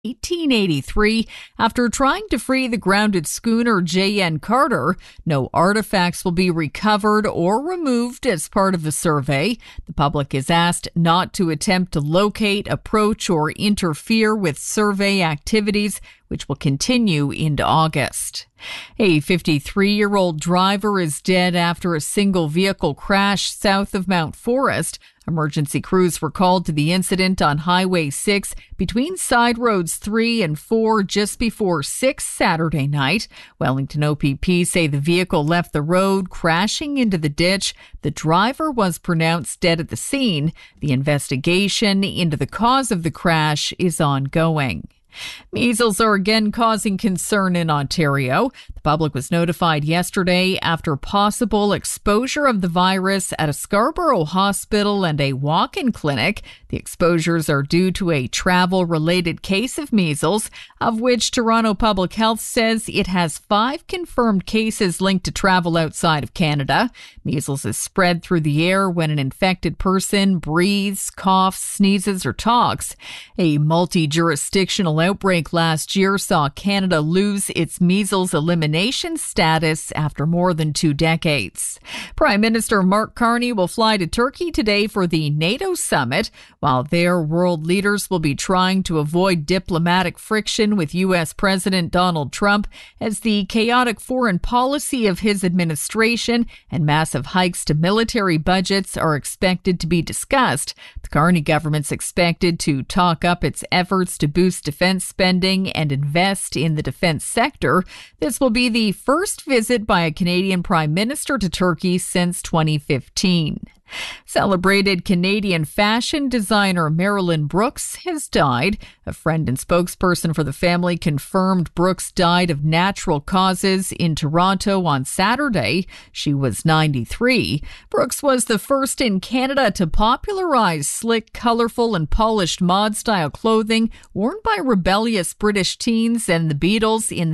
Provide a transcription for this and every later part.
1883, after trying to free the grounded schooner J.N. Carter. No artifacts will be recovered or removed as part of the survey. The public is asked not to attempt to locate, approach, or interfere with survey activities, which will continue into August. A 53-year-old driver is dead after a single vehicle crash south of Mount Forest. Emergency crews were called to the incident on Highway 6 between side roads 3 and 4 just before 6 Saturday night. Wellington OPP say the vehicle left the road, crashing into the ditch. The driver was pronounced dead at the scene. The investigation into the cause of the crash is ongoing. Measles are again causing concern in Ontario. The public was notified yesterday after possible exposure of the virus at a Scarborough hospital and a walk-in clinic. The exposures are due to a travel-related case of measles, of which Toronto Public Health says it has 5 confirmed cases linked to travel outside of Canada. Measles is spread through the air when an infected person breathes, coughs, sneezes, or talks. A multi-jurisdictional outbreak last year saw Canada lose its measles elimination status after more than 2 decades. Prime Minister Mark Carney will fly to Turkey today for the NATO summit. While there, world leaders will be trying to avoid diplomatic friction with U.S. President Donald Trump as the chaotic foreign policy of his administration and massive hikes to military budgets are expected to be discussed. The Carney government's expected to talk up its efforts to boost defense spending and invest in the defense sector. This will be the first visit by a Canadian Prime Minister to Turkey since 2015. Celebrated Canadian fashion designer Marilyn Brooks has died. A friend and spokesperson for the family confirmed Brooks died of natural causes in Toronto on Saturday. She was 93. Brooks was the first in Canada to popularize slick, colorful, and polished mod-style clothing worn by rebellious British teens and the Beatles in the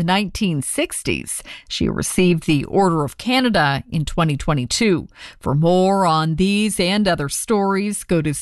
1960s. She received the Order of Canada in 2022. For more on these and other stories, go to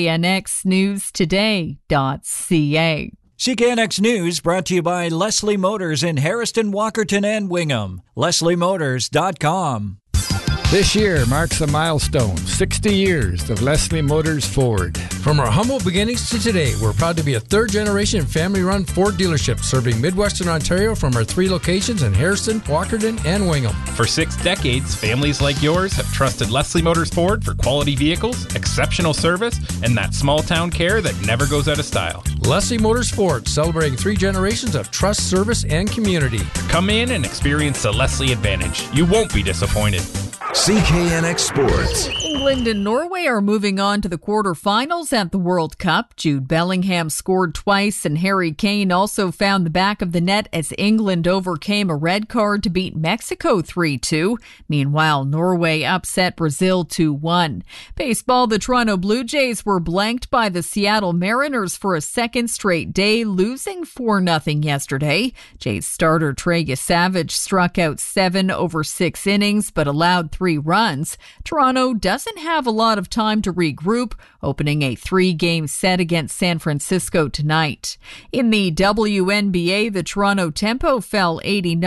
cknxnewstoday.ca. CKNX News brought to you by Leslie Motors in Harrison, Walkerton, and Wingham. LeslieMotors.com. This year marks a milestone, 60 years of Leslie Motors Ford. From our humble beginnings to today, we're proud to be a third-generation family-run Ford dealership serving Midwestern Ontario from our 3 locations in Harrison, Walkerton, and Wingham. For 6 decades, families like yours have trusted Leslie Motors Ford for quality vehicles, exceptional service, and that small-town care that never goes out of style. Leslie Motors Ford, celebrating 3 generations of trust, service, and community. Come in and experience the Leslie Advantage. You won't be disappointed. CKNX Sports. England and Norway are moving on to the quarterfinals at the World Cup. Jude Bellingham scored twice and Harry Kane also found the back of the net as England overcame a red card to beat Mexico 3-2. Meanwhile, Norway upset Brazil 2-1. Baseball, the Toronto Blue Jays were blanked by the Seattle Mariners for a second straight day, losing 4-0 yesterday. Jays starter Trey Savage struck out 7 over 6 innings but allowed 3 runs. Toronto doesn't have a lot of time to regroup, opening a 3-game set against San Francisco tonight. In the WNBA, the Toronto Tempo fell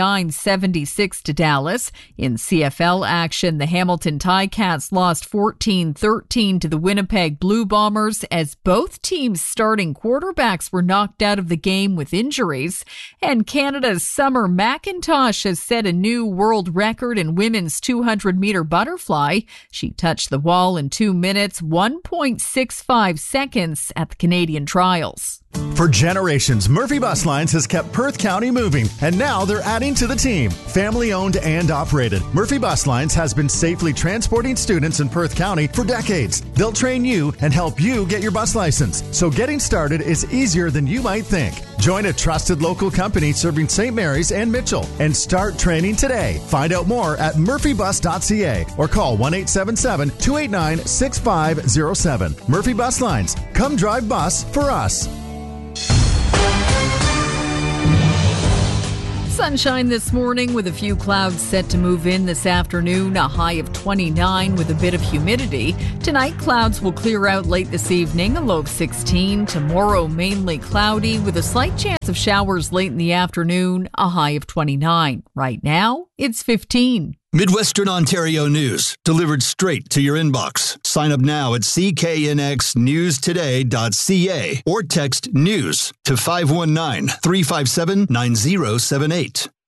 89-76 to Dallas. In CFL action, the Hamilton Ticats lost 14-13 to the Winnipeg Blue Bombers as both teams' starting quarterbacks were knocked out of the game with injuries. And Canada's Summer McIntosh has set a new world record in women's 200-meter butterfly. She touched the wall in 2 minutes, 1.65 seconds at the Canadian trials. For generations, Murphy Bus Lines has kept Perth County moving, and now they're adding to the team. Family owned and operated, Murphy Bus Lines has been safely transporting students in Perth County for decades. They'll train you and help you get your bus license, so getting started is easier than you might think. Join a trusted local company serving St. Mary's and Mitchell and start training today. Find out more at murphybus.ca or call 1-877-289-6507. Murphy Bus Lines. Come drive bus for us. Sunshine this morning with a few clouds set to move in this afternoon, a high of 29 with a bit of humidity. Tonight, clouds will clear out late this evening, a low of 16. Tomorrow, mainly cloudy with a slight chance of showers late in the afternoon, a high of 29. Right now, it's 15. Midwestern Ontario news, delivered straight to your inbox. Sign up now at cknxnewstoday.ca or text NEWS to 519-357-9078.